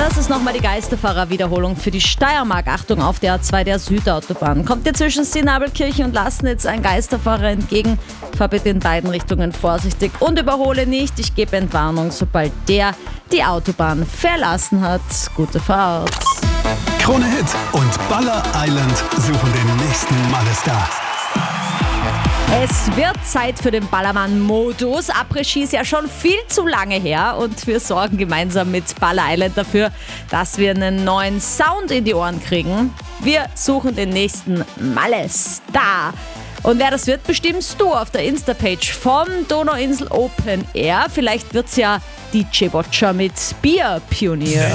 Das ist nochmal die Geisterfahrer-Wiederholung für die Steiermark. Achtung, auf der A2 der Südautobahn. Kommt ihr zwischen Sinabelkirche und Lassnitz ein Geisterfahrer entgegen? Fahr bitte in beiden Richtungen vorsichtig und überhole nicht. Ich gebe Entwarnung, sobald der die Autobahn verlassen hat. Gute Fahrt. Krone Hit und Baller Island suchen den nächsten Mallestar. Es wird Zeit für den Ballermann-Modus. Après-Ski ist ja schon viel zu lange her und wir sorgen gemeinsam mit Baller Island dafür, dass wir einen neuen Sound in die Ohren kriegen. Wir suchen den nächsten Malle-Star. Und wer das wird, bestimmst du auf der Insta-Page vom Donauinsel Open Air. Vielleicht wird's ja DJ Watcher mit Bierpionier.